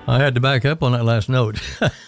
I had to back up on that last note.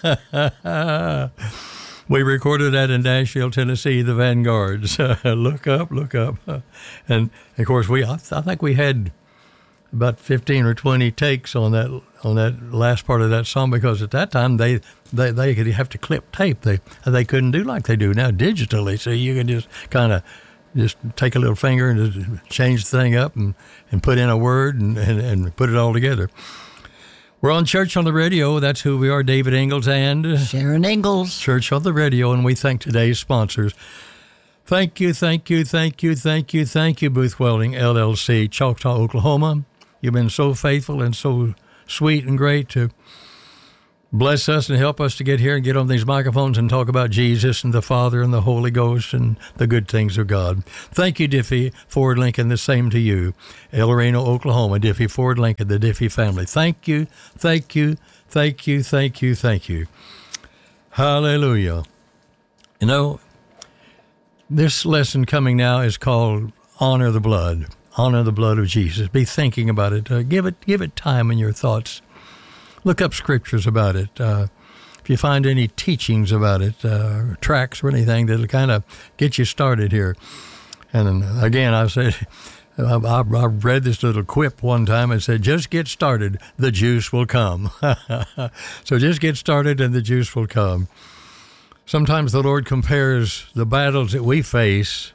We recorded that in Nashville, Tennessee, the Vanguards. Look up, look up. And, of course, I think we had about 15 or 20 takes on that last part of that song, because at that time they could have to clip tape. They couldn't do like they do now digitally. So you can just kind of just take a little finger and just change the thing up and put in a word and put it all together. We're on Church on the Radio. That's who we are, David Ingalls and Sharon Ingalls. Church on the Radio, and we thank today's sponsors. Thank you, thank you, thank you, thank you, thank you, Booth Welding, LLC, Choctaw, Oklahoma. You've been so faithful and so sweet and great to bless us and help us to get here and get on these microphones and talk about Jesus and the Father and the Holy Ghost and the good things of God. Thank you, Diffie Ford Lincoln. The same to you. El Reno, Oklahoma, Diffie Ford Lincoln, the Diffie family. Thank you, thank you, thank you, thank you, thank you. Hallelujah. You know, this lesson coming now is called Honor the Blood. Honor the blood of Jesus. Be thinking about it. Give it time in your thoughts. Look up scriptures about it. If you find any teachings about it, tracts or anything that'll kind of get you started here. And again, I read this little quip one time and said, just get started, the juice will come. So just get started and the juice will come. Sometimes the Lord compares the battles that we face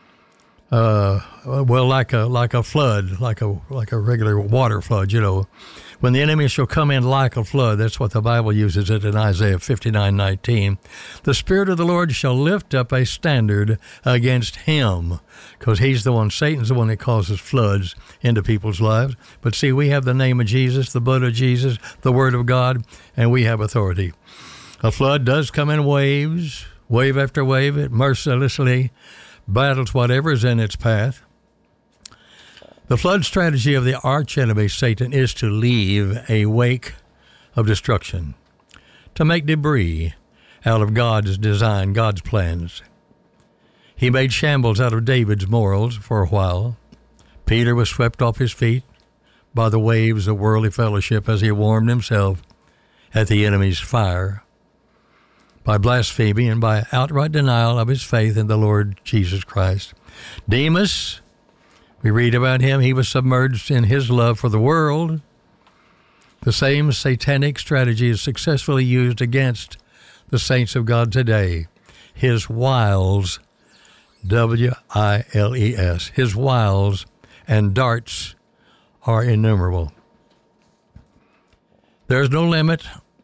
like a flood, like a regular water flood, you know. When the enemy shall come in like a flood, that's what the Bible uses it in Isaiah 59:19. The Spirit of the Lord shall lift up a standard against him, because he's the one, Satan's the one that causes floods into people's lives. But see, we have the name of Jesus, the blood of Jesus, the Word of God, and we have authority. A flood does come in waves, wave after wave. It mercilessly battles whatever is in its path. The flood strategy of the archenemy, Satan, is to leave a wake of destruction, to make debris out of God's design, God's plans. He made shambles out of David's morals for a while. Peter was swept off his feet by the waves of worldly fellowship as he warmed himself at the enemy's fire, by blasphemy and by outright denial of his faith in the Lord Jesus Christ. Demas, we read about him, he was submerged in his love for the world. The same satanic strategy is successfully used against the saints of God today. His wiles, W-I-L-E-S, his wiles and darts are innumerable. There's no limit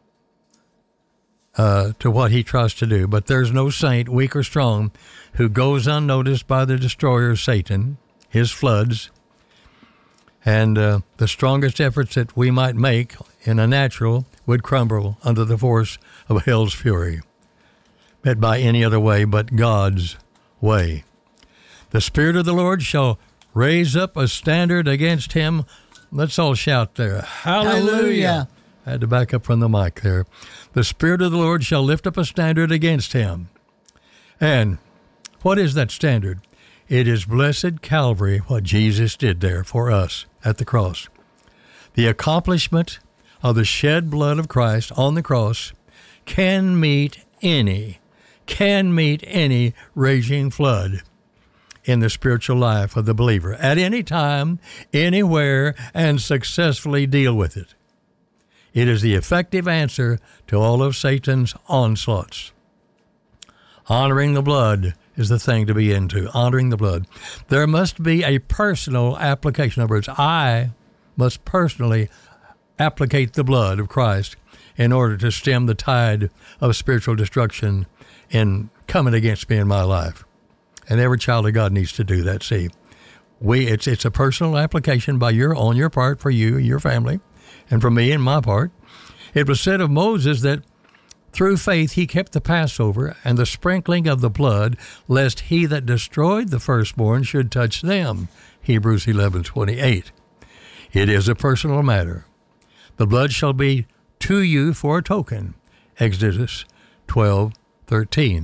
to what he tries to do, but there's no saint, weak or strong, who goes unnoticed by the destroyer Satan, his floods, and the strongest efforts that we might make in a natural would crumble under the force of hell's fury, met by any other way but God's way. The Spirit of the Lord shall raise up a standard against him. Let's all shout there. Hallelujah. I had to back up from the mic there. The Spirit of the Lord shall lift up a standard against him. And what is that standard? It is blessed Calvary, what Jesus did there for us at the cross. The accomplishment of the shed blood of Christ on the cross can meet any raging flood in the spiritual life of the believer at any time, anywhere, and successfully deal with it. It is the effective answer to all of Satan's onslaughts. Honoring the blood is the thing to be into, honoring the blood. There must be a personal application. In other words, I must personally applicate the blood of Christ in order to stem the tide of spiritual destruction in coming against me in my life. And every child of God needs to do that. See, it's a personal application on your part, for you, your family, and for me and my part. It was said of Moses that through faith he kept the Passover and the sprinkling of the blood, lest he that destroyed the firstborn should touch them. Hebrews 11:28. It is a personal matter. The blood shall be to you for a token. Exodus 12:13.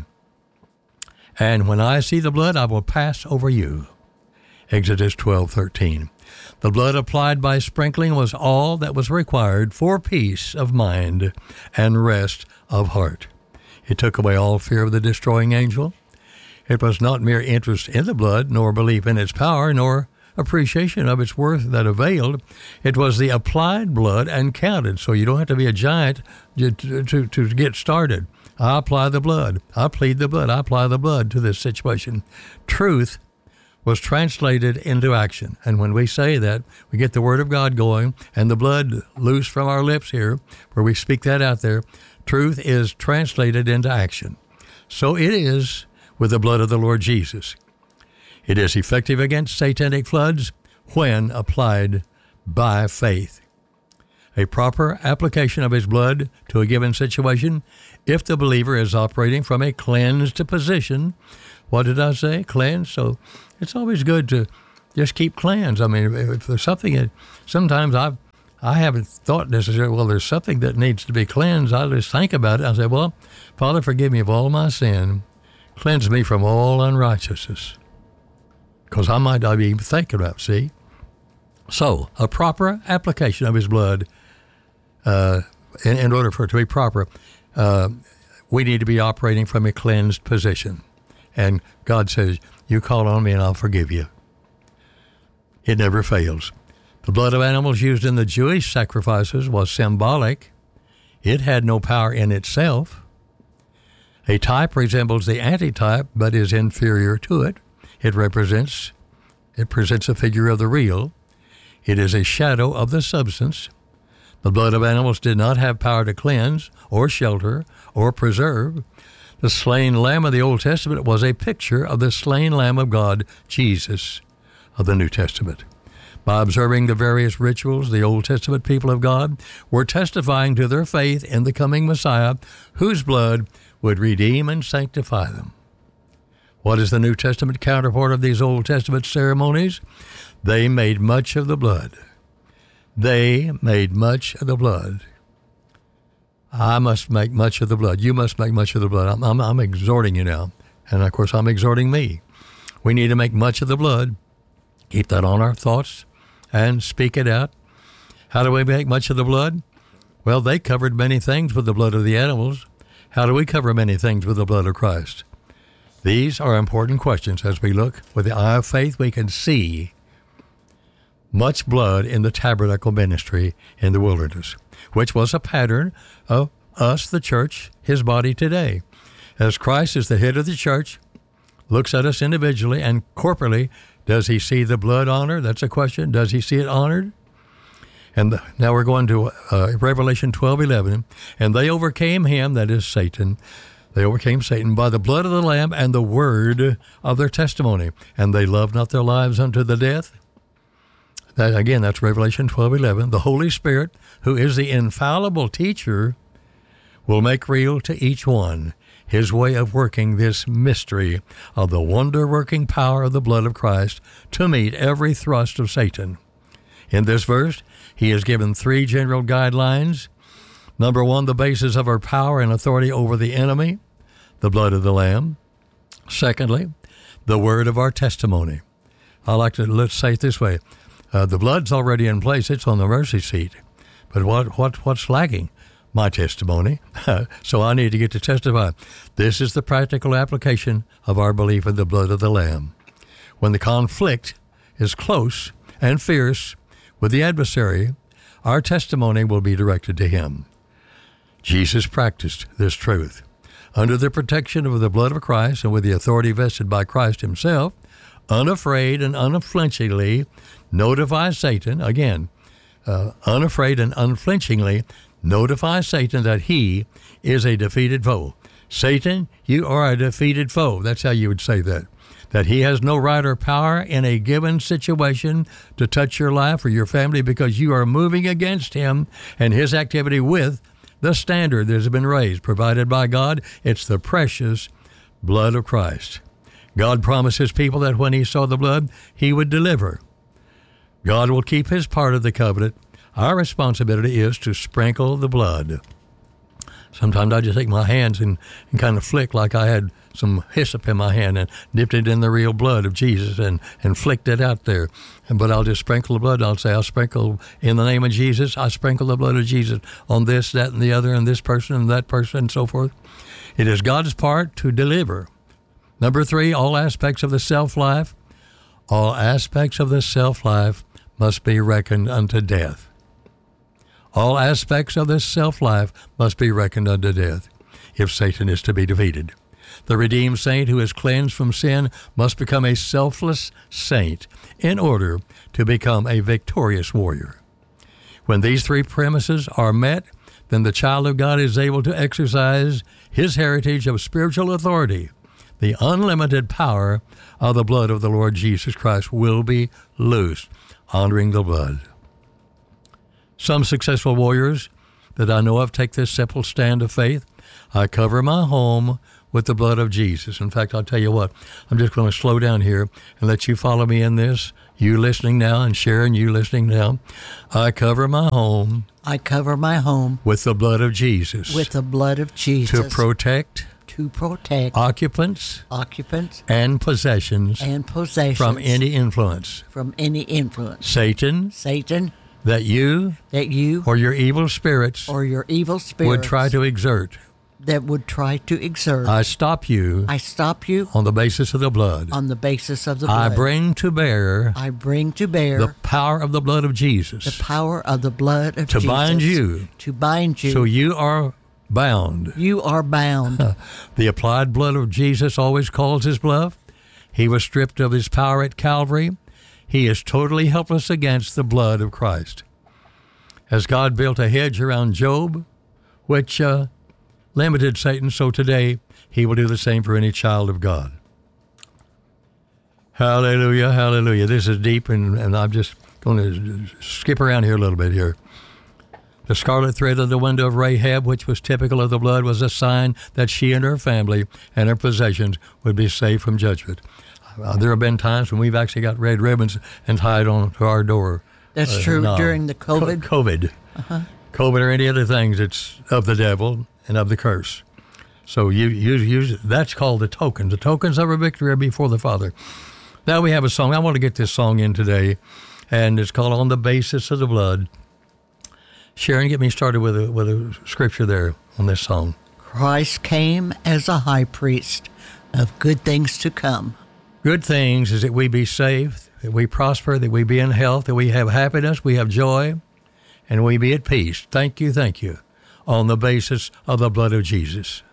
And when I see the blood, I will pass over you. Exodus 12:13. The blood applied by sprinkling was all that was required for peace of mind and rest of heart. It took away all fear of the destroying angel. It was not mere interest in the blood, nor belief in its power, nor appreciation of its worth that availed. It was the applied blood and counted. So you don't have to be a giant to get started. I apply the blood. I plead the blood. I apply the blood to this situation. Truth was translated into action. And when we say that, we get the Word of God going and the blood loose from our lips here, where we speak that out there. Truth is translated into action. So it is with the blood of the Lord Jesus. It is effective against satanic floods when applied by faith. A proper application of his blood to a given situation, if the believer is operating from a cleansed position. What did I say? Cleansed? So it's always good to just keep cleansed. I mean, if there's something that sometimes I haven't thought necessarily, well, there's something that needs to be cleansed. I just think about it. I say, well, Father, forgive me of all my sin. Cleanse me from all unrighteousness. Because I might not be even thinking about it, see? So, a proper application of his blood, in order for it to be proper, we need to be operating from a cleansed position. And God says, you call on me and I'll forgive you. It never fails. The blood of animals used in the Jewish sacrifices was symbolic. It had no power in itself. A type resembles the antitype, but is inferior to it. It presents a figure of the real. It is a shadow of the substance. The blood of animals did not have power to cleanse or shelter or preserve. The slain lamb of the Old Testament was a picture of the slain Lamb of God, Jesus, of the New Testament. By observing the various rituals, the Old Testament people of God were testifying to their faith in the coming Messiah, whose blood would redeem and sanctify them. What is the New Testament counterpart of these Old Testament ceremonies? They made much of the blood. They made much of the blood. I must make much of the blood. You must make much of the blood. I'm exhorting you now. And, of course, I'm exhorting me. We need to make much of the blood. Keep that on our thoughts and speak it out. How do we make much of the blood? Well, they covered many things with the blood of the animals. How do we cover many things with the blood of Christ? These are important questions. As we look with the eye of faith, we can see much blood in the tabernacle ministry in the wilderness, which was a pattern of us, the church, his body today. As Christ is the head of the church, looks at us individually and corporately, does he see the blood honored? That's a question. Does he see it honored? And now we're going to Revelation 12:11. And they overcame him, that is Satan. They overcame Satan by the blood of the Lamb and the word of their testimony. And they loved not their lives unto the death. That's Revelation 12:11. The Holy Spirit, who is the infallible teacher, will make real to each one his way of working this mystery of the wonder-working power of the blood of Christ to meet every thrust of Satan. In this verse, he is given three general guidelines. Number one, the basis of our power and authority over the enemy, the blood of the Lamb. Secondly, the word of our testimony. Let's say it this way. The blood's already in place. It's on the mercy seat. But what's lacking? My testimony. So I need to get to testify. This is the practical application of our belief in the blood of the Lamb. When the conflict is close and fierce with the adversary, our testimony will be directed to him. Jesus practiced this truth. Under the protection of the blood of Christ and with the authority vested by Christ himself, unafraid and unflinchingly notify Satan, unafraid and unflinchingly notify Satan that he is a defeated foe. Satan, you are a defeated foe. That's how you would say that. That he has no right or power in a given situation to touch your life or your family because you are moving against him and his activity with the standard that has been raised, provided by God. It's the precious blood of Christ. God promised his people that when he saw the blood, he would deliver. God will keep his part of the covenant. Our responsibility is to sprinkle the blood. Sometimes I just take my hands and kind of flick like I had some hyssop in my hand and dipped it in the real blood of Jesus and flicked it out there. But I'll just sprinkle the blood. I'll say, I'll sprinkle in the name of Jesus. I sprinkle the blood of Jesus on this, that, and the other, and this person and that person, and so forth. It is God's part to deliver. Number 3, all aspects of the self-life. All aspects of the self-life must be reckoned unto death. All aspects of this self-life must be reckoned unto death if Satan is to be defeated. The redeemed saint who is cleansed from sin must become a selfless saint in order to become a victorious warrior. When these 3 premises are met, then the child of God is able to exercise his heritage of spiritual authority. The unlimited power of the blood of the Lord Jesus Christ will be loosed, honoring the blood. Some successful warriors that I know of take this simple stand of faith. I cover my home with the blood of Jesus. In fact, I'll tell you what, I'm just going to slow down here and let you follow me in this. You listening now, and Sharon, you listening now. I cover my home. I cover my home with the blood of Jesus. With the blood of Jesus. To protect occupants and possessions from any influence. Satan that you or your evil spirits would try to exert. I stop you on the basis of the blood. I bring to bear the power of the blood of Jesus. To bind you. So you are bound. The applied blood of Jesus always calls his bluff. He was stripped of his power at Calvary. He is totally helpless against the blood of Christ. As God built a hedge around Job, which limited Satan, so today he will do the same for any child of God. Hallelujah, hallelujah. This is deep, and I'm just going to skip around here a little bit here. The scarlet thread of the window of Rahab, which was typical of the blood, was a sign that she and her family and her possessions would be saved from judgment. There have been times when we've actually got red ribbons and tied on to our door. That's true. During the COVID. COVID or any other things, it's of the devil and of the curse. So that's called the tokens of our victory before the Father. Now we have a song. I want to get this song in today, and it's called On the Basis of the Blood. Sharon, get me started with a scripture there on this song. Christ came as a high priest of good things to come. Good things is that we be saved, that we prosper, that we be in health, that we have happiness, we have joy, and we be at peace. Thank you, on the basis of the blood of Jesus.